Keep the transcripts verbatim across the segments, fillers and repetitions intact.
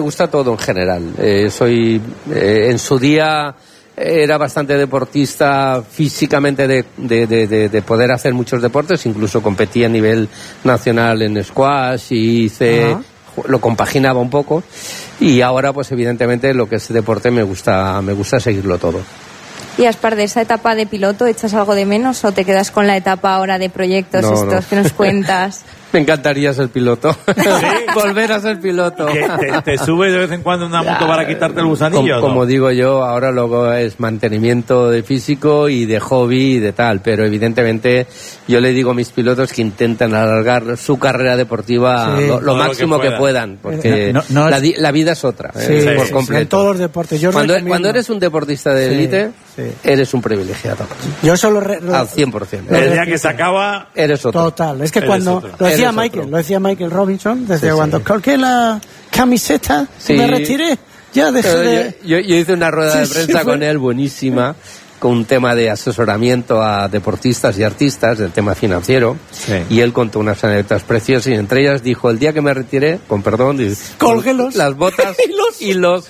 gusta todo en general. Eh, soy, eh, en su día era bastante deportista físicamente de, de, de, de, de poder hacer muchos deportes, incluso competí a nivel nacional en squash y hice, uh-huh. lo compaginaba un poco, y ahora pues evidentemente lo que es deporte me gusta, me gusta seguirlo todo. Y Aspar, de esa etapa de piloto, ¿echas algo de menos o te quedas con la etapa ahora de proyectos no, estos no. que nos cuentas? Me encantaría ser piloto. ¿Sí? Volver a ser piloto. ¿Te, te subes de vez en cuando una moto ya, para quitarte el gusanillo? Como, ¿no? Como digo yo, ahora luego es mantenimiento de físico y de hobby y de tal, pero evidentemente yo le digo a mis pilotos que intenten alargar su carrera deportiva sí, lo, lo máximo lo que, que puedan, porque no, no, no la, la vida es otra, sí, eh, sí, por sí, completo. En todos los deportes. Yo cuando, recomiendo... cuando eres un deportista de élite, sí, sí. eres un privilegiado. Yo solo... Re... Al cien por ciento. El día que se acaba... Eres otro. Total. Es que cuando... Lo decía Michael, lo decía Michael Robinson, desde sí, cuando sí. colgué la camiseta, sí. me retiré, ya dejé de... Yo, yo, yo hice una rueda sí, de prensa sí, con él buenísima, con un tema de asesoramiento a deportistas y artistas, del tema financiero, sí. y él contó unas anécdotas preciosas, y entre ellas dijo, el día que me retiré, con perdón, colgué los... las botas y los... y los...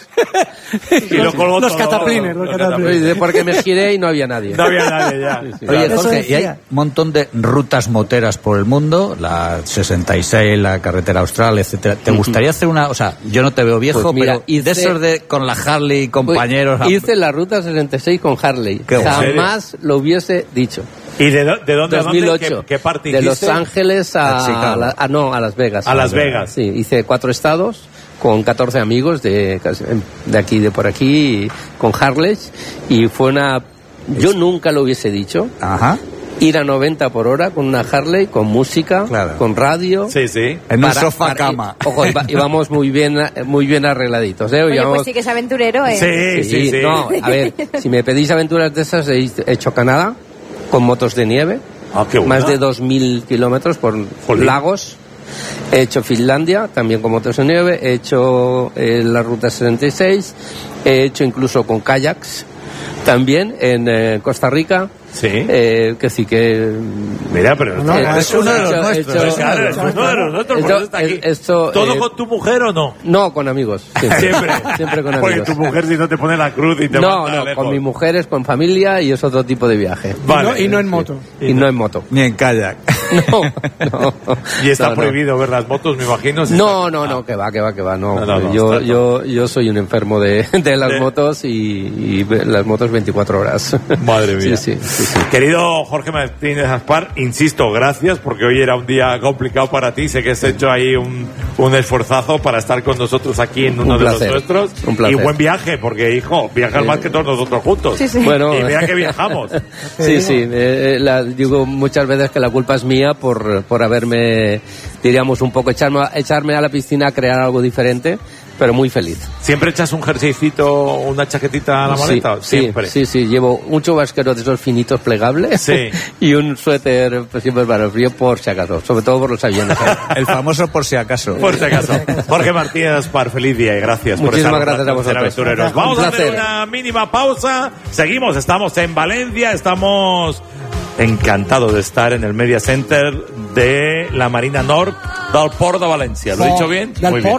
y lo colgó los todo, cataplines, los los cataplines. Porque me giré y no había nadie. No había nadie ya. Sí, sí. Oye, Jorge, y hay un montón de rutas moteras por el mundo, la sesenta y seis, la carretera austral, etcétera. ¿Te gustaría hacer una, o sea, yo no te veo viejo, pues mira, pero hice, de esos de con la Harley, compañeros... Pues hice la ruta sesenta y seis con Harley. Qué Jamás lo hubiese dicho. ¿Y de, de dónde dos mil ocho, a dónde? ¿Qué, qué parte de hiciste? Los Ángeles a, a, la, a no a Las Vegas. A Las Vegas. Sí, hice cuatro estados con catorce amigos de de aquí de por aquí con Harley, y fue una yo nunca lo hubiese dicho. Ajá. Ir a noventa por hora con una Harley, con música, claro. con radio. Sí, sí. En un sofá para, cama. Y, ojo, íbamos muy bien, muy bien arregladitos, ¿eh? Oye, íbamos... pues sí que es aventurero, ¿eh? Sí, sí, sí, sí. No, a ver, si me pedís aventuras de esas, he hecho Canadá con motos de nieve. Ah, qué buena. Más de dos mil kilómetros por Jolín. Lagos. He hecho Finlandia, también con motos de nieve. He hecho eh, la Ruta sesenta y seis. He hecho incluso con kayaks. También en eh, Costa Rica. Sí. Eh, que sí que... Mira, pero... No, eh, es uno de los nuestros. nuestros. Claro, es uno de los nuestros, por eso está aquí. Esto, ¿Todo eh, con tu mujer o no? No, con amigos. Siempre. Siempre. Siempre con Porque amigos. tu mujer si no te pone la cruz y te No, manda no, lejos. con mi mujer es con familia y es otro tipo de viaje. Vale. Y, no, y no en moto. Sí. Y no en moto. Ni en kayak. No, no. Y está no, prohibido no. ver las motos, me imagino. Si no, está... no, no, que va, que va, que va. No, no, no, no yo, está, yo, yo soy un enfermo de, de las de... motos y, y las motos veinticuatro horas. Madre mía. Sí, sí, sí, sí. Querido Jorge Martínez Aspar, insisto, gracias, porque hoy era un día complicado para ti. Sé que has hecho ahí un, un esforzazo para estar con nosotros aquí en uno un de placer, los nuestros. Un placer. Y buen viaje, porque, hijo, viajas sí. más que todos nosotros juntos. Sí, sí. Bueno, y mira que viajamos. Sí, sí. Eh, la, digo muchas veces que la culpa es mía por, por haberme, diríamos, un poco echarme, echarme a la piscina a crear algo diferente, pero muy feliz. ¿Siempre echas un jerseycito, una chaquetita a la maleta? Sí, siempre. Sí, sí, llevo un chubasquero de esos finitos plegables sí. y un suéter pues, siempre para el frío por si acaso, sobre todo por los aviones. El famoso por si acaso. Por si acaso. Jorge Martínez Aspar, feliz día y gracias Muchísimas por estar gracias a vosotros. Aventureros. Vamos a hacer una mínima pausa. Seguimos, estamos en Valencia, estamos encantados de estar en el Media Center de la Marina Nord del Port de Valencia. ¿Lo he dicho bien? Del Muy Port